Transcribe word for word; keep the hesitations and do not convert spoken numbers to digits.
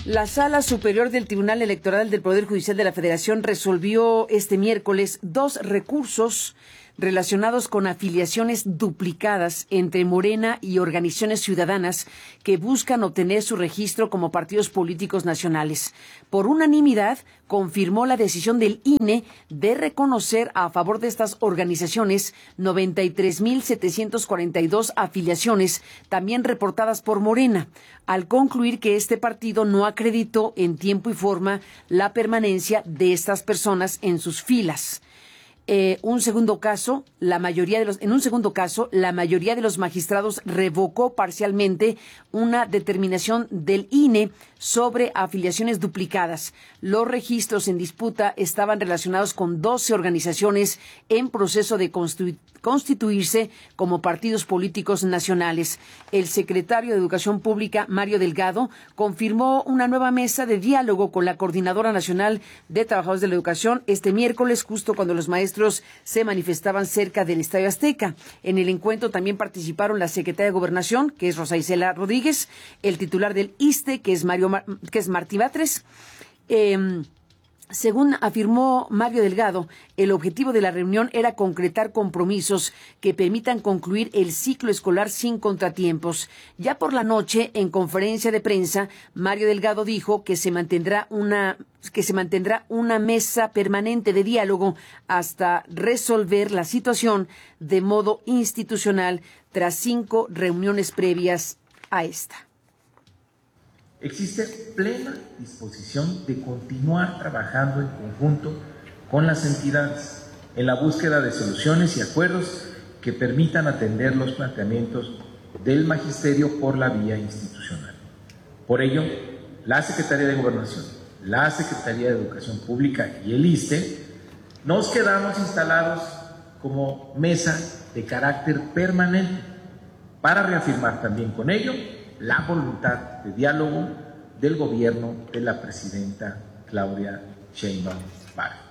La Sala Superior del Tribunal Electoral del Poder Judicial de la Federación resolvió este miércoles dos recursos relacionados con afiliaciones duplicadas entre Morena y organizaciones ciudadanas que buscan obtener su registro como partidos políticos nacionales. Por unanimidad, confirmó la decisión del I N E de reconocer a favor de estas organizaciones noventa y tres mil setecientas cuarenta y dos afiliaciones, también reportadas por Morena, al concluir que este partido no acreditó en tiempo y forma la permanencia de estas personas en sus filas. Eh, un segundo caso, la mayoría de los, en un segundo caso, la mayoría de los magistrados revocó parcialmente una determinación del I N E sobre afiliaciones duplicadas. Los registros en disputa estaban relacionados con doce organizaciones en proceso de constitu- constituirse como partidos políticos nacionales. El secretario de Educación Pública, Mario Delgado, confirmó una nueva mesa de diálogo con la Coordinadora Nacional de Trabajadores de la Educación este miércoles, justo cuando los maestros se manifestaban cerca del Estadio Azteca. En el encuentro también participaron la secretaria de Gobernación, que es Rosa Isela Rodríguez, el titular del I S S S T E, que es Mario Mar- que es Martí Batres. Eh, Según afirmó Mario Delgado, el objetivo de la reunión era concretar compromisos que permitan concluir el ciclo escolar sin contratiempos. Ya por la noche, en conferencia de prensa, Mario Delgado dijo que se mantendrá una que se mantendrá una mesa permanente de diálogo hasta resolver la situación de modo institucional tras cinco reuniones previas a esta. Existe plena disposición de continuar trabajando en conjunto con las entidades en la búsqueda de soluciones y acuerdos que permitan atender los planteamientos del magisterio por la vía institucional. Por ello, la Secretaría de Gobernación, la Secretaría de Educación Pública y el I S S S T E nos quedamos instalados como mesa de carácter permanente para reafirmar también con ello la voluntad de diálogo del gobierno de la presidenta Claudia Sheinbaum Pardo.